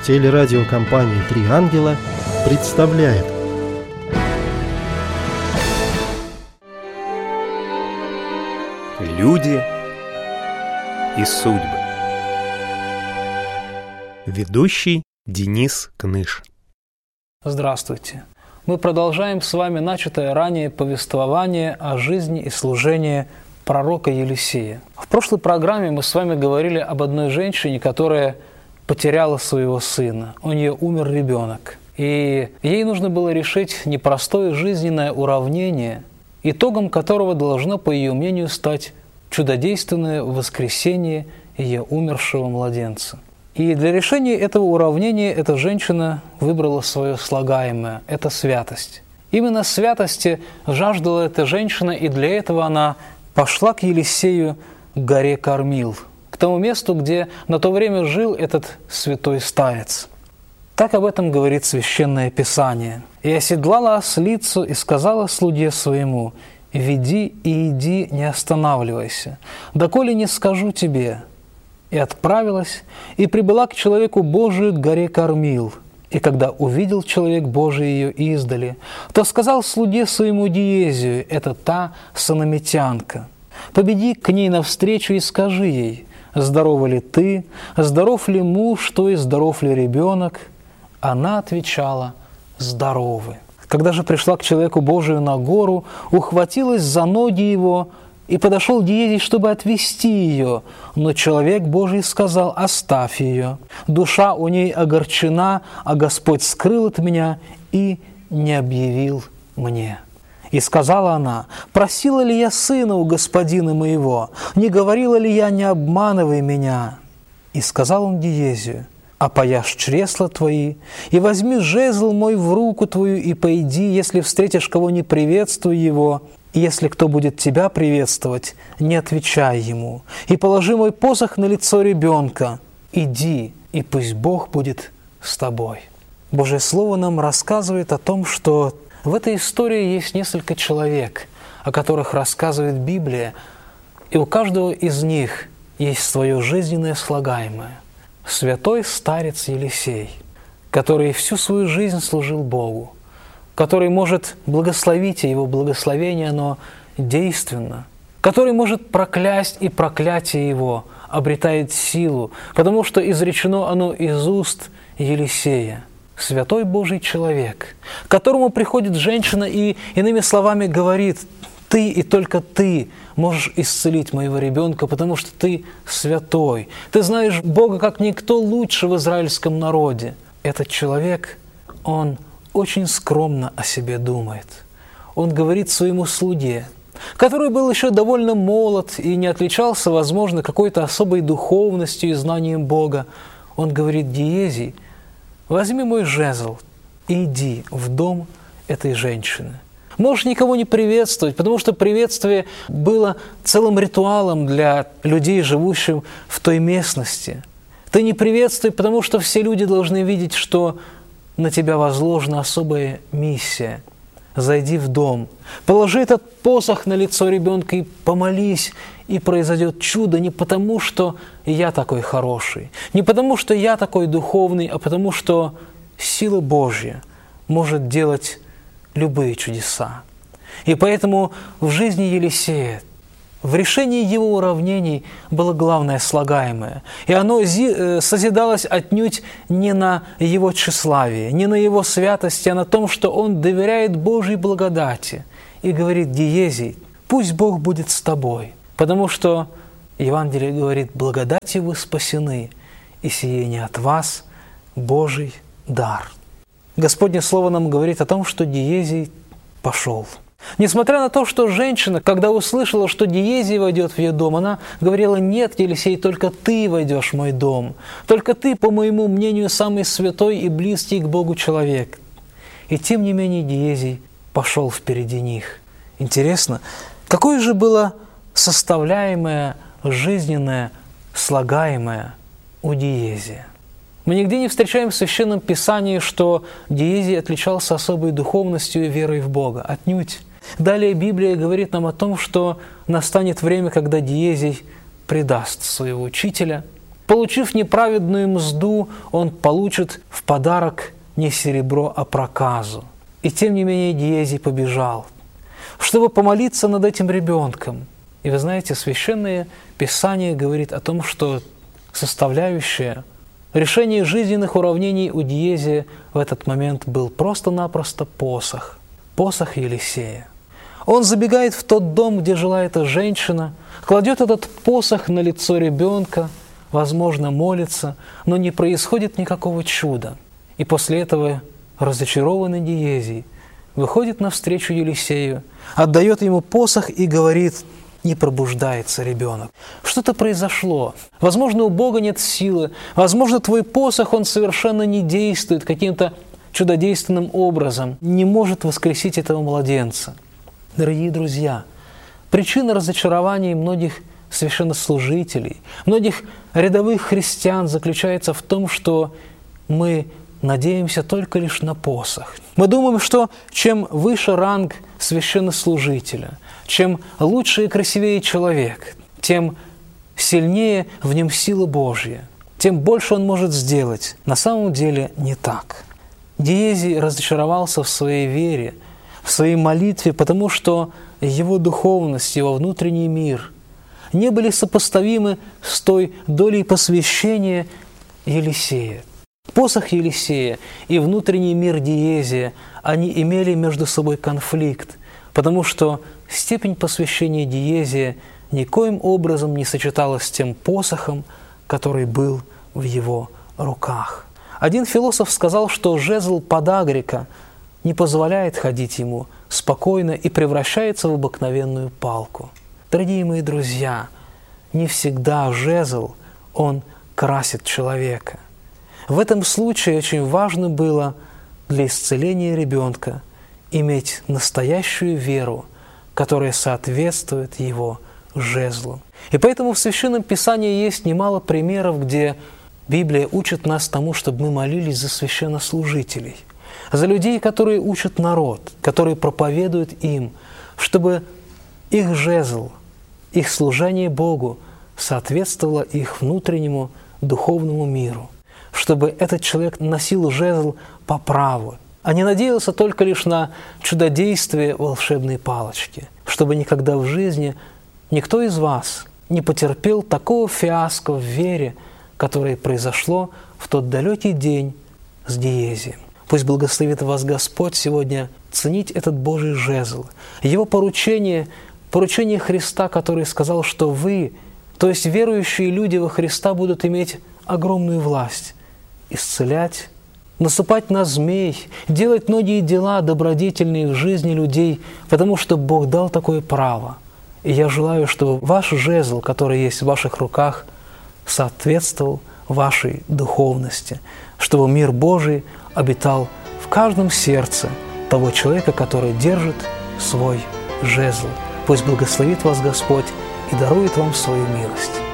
Телерадиокомпания «Три ангела» представляет. Люди и судьбы. Ведущий Денис Кныш. Здравствуйте. Мы продолжаем с вами начатое ранее повествование о жизни и служении пророка Елисея. В прошлой программе мы с вами говорили об одной женщине, которая потеряла своего сына. У нее умер ребенок. И ей нужно было решить непростое жизненное уравнение, итогом которого должно, по ее мнению, стать чудодейственное воскресение ее умершего младенца. И для решения этого уравнения эта женщина выбрала свое слагаемое – это святость. Именно святости жаждала эта женщина, и для этого она пошла к Елисею к горе Кармил, к тому месту, где на то время жил этот святой старец. Так об этом говорит Священное Писание. «И оседлала ослицу, и сказала слуге своему: веди и иди, не останавливайся, доколе не скажу тебе. И отправилась, и прибыла к человеку Божию к горе Кармил. И когда увидел человек Божий ее издали, то сказал слуге своему Диезию, это та сунамитянка: победи к ней навстречу и скажи ей: здорова ли ты, здоров ли муж твой, здоров ли ребенок? Она отвечала: здоровы. Когда же пришла к человеку Божию на гору, ухватилась за ноги его, и подошел Диезий, чтобы отвести ее. Но человек Божий сказал: оставь ее. Душа у ней огорчена, а Господь скрыл от меня и не объявил мне. И сказала она: просила ли я сына у господина моего? Не говорила ли я: не обманывай меня? И сказал он Диезию: опояшь чресла твои, и возьми жезл мой в руку твою, и пойди, если встретишь кого, не приветствуй его, и если кто будет тебя приветствовать, не отвечай ему, и положи мой посох на лицо ребенка. Иди, и пусть Бог будет с тобой». Божье Слово нам рассказывает о том, что в этой истории есть несколько человек, о которых рассказывает Библия, и у каждого из них есть свое жизненное слагаемое. Святой старец Елисей, который всю свою жизнь служил Богу, который может благословить, и его благословение, оно действенно, который может проклясть, и проклятие его обретает силу, потому что изречено оно из уст Елисея. Святой Божий человек, к которому приходит женщина и, иными словами, говорит: «Ты и только ты можешь исцелить моего ребенка, потому что ты святой. Ты знаешь Бога, как никто лучше в израильском народе». Этот человек, он очень скромно о себе думает. Он говорит своему слуге, который был еще довольно молод и не отличался, возможно, какой-то особой духовностью и знанием Бога. Он говорит: Диезий, возьми мой жезл и иди в дом этой женщины. Можешь никого не приветствовать, потому что приветствие было целым ритуалом для людей, живущих в той местности. Ты не приветствуй, потому что все люди должны видеть, что на тебя возложена особая миссия. Зайди в дом, положи этот посох на лицо ребенка и помолись, и произойдет чудо не потому, что я такой хороший, не потому, что я такой духовный, а потому, что сила Божья может делать любые чудеса. И поэтому в жизни Елисея, в решении его уравнений было главное слагаемое. И оно созидалось отнюдь не на его тщеславии, не на его святости, а на том, что он доверяет Божьей благодати и говорит: Диезий, пусть Бог будет с тобой, потому что Евангелие говорит: благодатью вы спасены, и сие не от вас, Божий дар. Господне Слово нам говорит о том, что Диезий пошел. Несмотря на то, что женщина, когда услышала, что Диезий войдет в ее дом, она говорила: нет, Елисей, только ты войдешь в мой дом. Только ты, по моему мнению, самый святой и близкий к Богу человек. И тем не менее Диезий пошел впереди них. Интересно, какое же было составляемое, жизненное, слагаемое у Диезия? Мы нигде не встречаем в Священном Писании, что Диезий отличался особой духовностью и верой в Бога. Отнюдь. Далее Библия говорит нам о том, что настанет время, когда Диезий предаст своего учителя, Получив неправедную мзду, он получит в подарок не серебро, а проказу. И тем не менее Гиезий побежал, чтобы помолиться над этим ребенком. И вы знаете, Священное Писание говорит о том, что составляющая решение жизненных уравнений у Гиезия в этот момент был просто-напросто посох Елисея. Он забегает в тот дом, где жила эта женщина, кладет этот посох на лицо ребенка, возможно, молится, но не происходит никакого чуда. И после этого разочарованный Гиезий выходит навстречу Елисею, отдает ему посох и говорит: не пробуждается ребенок. Что-то произошло. Возможно, у Бога нет силы. Возможно, твой посох, он совершенно не действует каким-то чудодейственным образом, не может воскресить этого младенца. Дорогие друзья, причина разочарования многих священнослужителей, многих рядовых христиан заключается в том, что мы надеемся только лишь на посох. Мы думаем, что чем выше ранг священнослужителя, чем лучше и красивее человек, тем сильнее в нем сила Божья, тем больше он может сделать. На самом деле не так. Гиезий разочаровался в своей вере, в своей молитве, потому что его духовность, его внутренний мир не были сопоставимы с той долей посвящения Елисея. Посох Елисея и внутренний мир Гиезия, они имели между собой конфликт, потому что степень посвящения Гиезия никоим образом не сочеталась с тем посохом, который был в его руках. Один философ сказал, что жезл подагрика не позволяет ходить ему спокойно и превращается в обыкновенную палку. Дорогие мои друзья, не всегда жезл, он красит человека. В этом случае очень важно было для исцеления ребенка иметь настоящую веру, которая соответствует его жезлу. И поэтому в Священном Писании есть немало примеров, где Библия учит нас тому, чтобы мы молились за священнослужителей, за людей, которые учат народ, которые проповедуют им, чтобы их жезл, их служение Богу соответствовало их внутреннему духовному миру, чтобы этот человек носил жезл по праву, а не надеялся только лишь на чудодействие волшебной палочки, чтобы никогда в жизни никто из вас не потерпел такого фиаско в вере, которое произошло в тот далекий день с Гиезием. Пусть благословит вас Господь сегодня ценить этот Божий жезл, Его поручение Христа, который сказал, что вы, то есть верующие люди во Христа, будут иметь огромную власть исцелять, наступать на змей, делать многие дела добродетельные в жизни людей, потому что Бог дал такое право. И я желаю, чтобы ваш жезл, который есть в ваших руках, соответствовал вашей духовности, чтобы мир Божий обитал в каждом сердце того человека, который держит свой жезл. Пусть благословит вас Господь и дарует вам свою милость.